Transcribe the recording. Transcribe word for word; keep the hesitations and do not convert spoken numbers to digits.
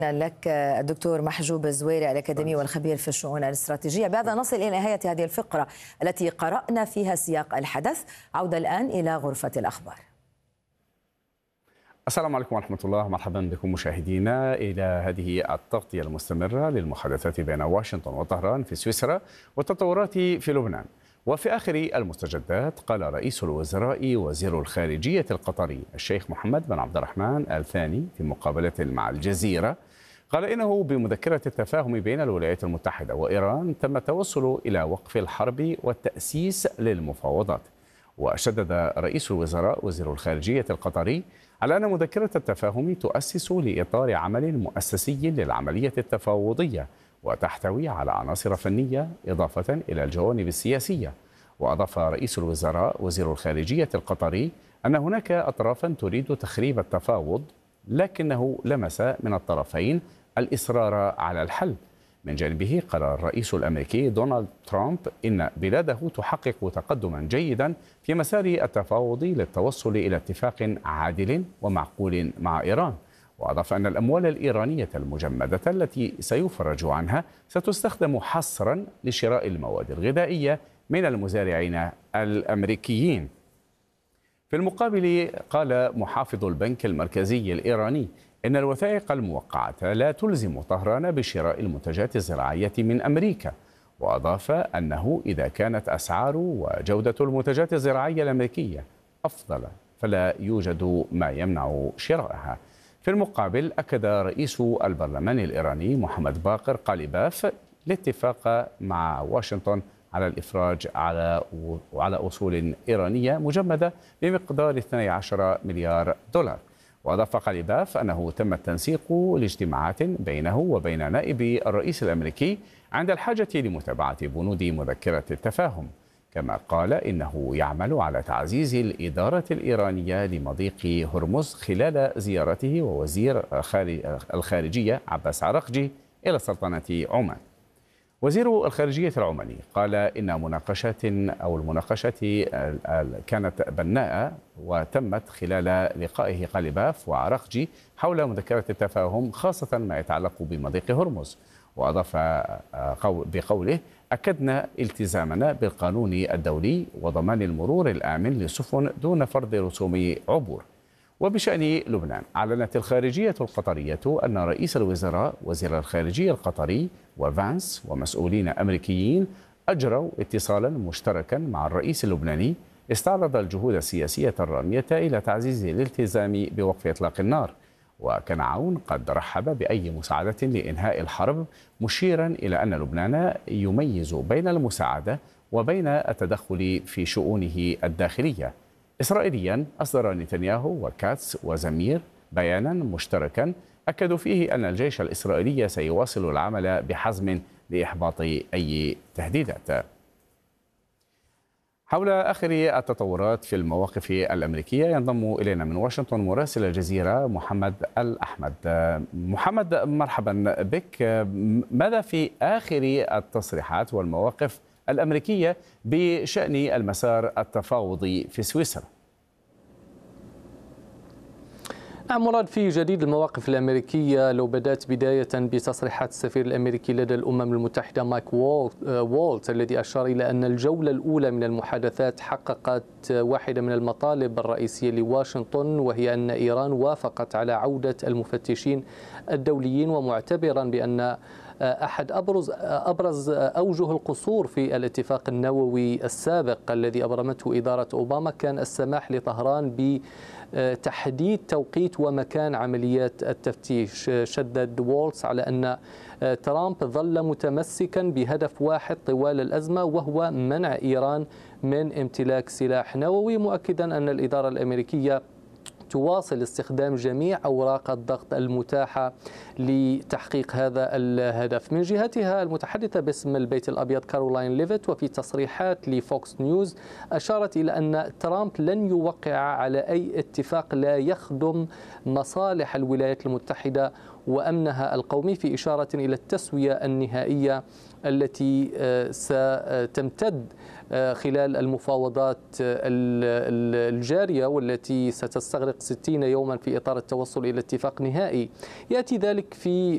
لك الدكتور محجوب الزويري الأكاديمي والخبير في الشؤون الاستراتيجية. بهذا نصل إلى نهاية هذه الفقرة التي قرأنا فيها سياق الحدث. عودة الآن إلى غرفة الأخبار. السلام عليكم ورحمة الله، مرحبا بكم مشاهدينا إلى هذه التغطية المستمرة للمحادثات بين واشنطن وطهران في سويسرا والتطورات في لبنان. وفي آخر المستجدات قال رئيس الوزراء وزير الخارجية القطري الشيخ محمد بن عبد الرحمن آل ثاني في مقابلة مع الجزيرة، قال إنه بمذكرة التفاهم بين الولايات المتحدة وإيران تم التوصل إلى وقف الحرب والتأسيس للمفاوضات. وشدد رئيس الوزراء وزير الخارجية القطري على أن مذكرة التفاهم تؤسس لإطار عمل مؤسسي للعملية التفاوضية وتحتوي على عناصر فنية إضافة إلى الجوانب السياسية. وأضاف رئيس الوزراء وزير الخارجية القطري أن هناك أطرافا تريد تخريب التفاوض، لكنه لمس من الطرفين الإصرار على الحل. من جانبه قال الرئيس الأمريكي دونالد ترامب إن بلاده تحقق تقدما جيدا في مسار التفاوض للتوصل إلى اتفاق عادل ومعقول مع إيران. وأضاف أن الأموال الإيرانية المجمدة التي سيفرج عنها ستستخدم حصرا لشراء المواد الغذائية من المزارعين الأمريكيين. في المقابل قال محافظ البنك المركزي الإيراني إن الوثائق الموقعة لا تلزم طهران بشراء المنتجات الزراعية من أمريكا. وأضاف أنه إذا كانت أسعار وجودة المنتجات الزراعية الأمريكية أفضل فلا يوجد ما يمنع شرائها. في المقابل أكد رئيس البرلمان الإيراني محمد باقر قاليباف الاتفاق مع واشنطن على الإفراج على على أصول إيرانية مجمدة بمقدار اثني عشر مليار دولار. وأضاف قاليباف أنه تم التنسيق لاجتماعات بينه وبين نائب الرئيس الأمريكي عند الحاجة لمتابعة بنود مذكرة التفاهم. كما قال إنه يعمل على تعزيز الإدارة الإيرانية لمضيق هرمز خلال زيارته ووزير الخارجية عباس عراقجي إلى سلطنة عمان. وزير الخارجية العماني قال إن مناقشات أو المناقشة كانت بناءة وتمت خلال لقائه قاليباف وعراقجي حول مذكرة التفاهم، خاصة ما يتعلق بمضيق هرمز. وأضاف بقوله: أكدنا التزامنا بالقانون الدولي وضمان المرور الآمن للسفن دون فرض رسوم عبور. وبشأن لبنان، أعلنت الخارجية القطرية أن رئيس الوزراء وزير الخارجية القطري وفانس ومسؤولين أمريكيين أجروا اتصالا مشتركا مع الرئيس اللبناني استعرض الجهود السياسية الرامية إلى تعزيز الالتزام بوقف إطلاق النار. وكان عون قد رحب بأي مساعدة لإنهاء الحرب، مشيرا إلى أن لبنان يميز بين المساعدة وبين التدخل في شؤونه الداخلية. إسرائيليا، أصدر نتنياهو وكاتس وزمير بيانا مشتركا أكدوا فيه أن الجيش الإسرائيلي سيواصل العمل بحزم لإحباط أي تهديدات. حول آخر التطورات في المواقف الأمريكية ينضم إلينا من واشنطن مراسل الجزيرة محمد الأحمد. محمد، مرحبا بك. ماذا في آخر التصريحات والمواقف الأمريكية بشأن المسار التفاوضي في سويسرا؟ نعم مراد، في جديد المواقف الأمريكية، لو بدأت بداية بتصريحات السفير الأمريكي لدى الأمم المتحدة مايك وولت الذي أشار إلى أن الجولة الأولى من المحادثات حققت واحدة من المطالب الرئيسية لواشنطن، وهي أن إيران وافقت على عودة المفتشين الدوليين، ومعتبرا بأن أحد أبرز أبرز أوجه القصور في الاتفاق النووي السابق الذي أبرمته إدارة أوباما كان السماح لطهران بتحديد توقيت ومكان عمليات التفتيش. شدد وولتس على أن ترامب ظل متمسكا بهدف واحد طوال الأزمة، وهو منع إيران من امتلاك سلاح نووي، مؤكدا أن الإدارة الأمريكية تواصل استخدام جميع أوراق الضغط المتاحة لتحقيق هذا الهدف. من جهتها المتحدثة باسم البيت الأبيض كارولاين ليفيت وفي تصريحات لفوكس نيوز أشارت إلى أن ترامب لن يوقع على أي اتفاق لا يخدم مصالح الولايات المتحدة وأمنها القومي، في إشارة إلى التسوية النهائية التي ستمتد خلال المفاوضات الجارية والتي ستستغرق ستين يوما في إطار التوصل إلى اتفاق نهائي. يأتي ذلك في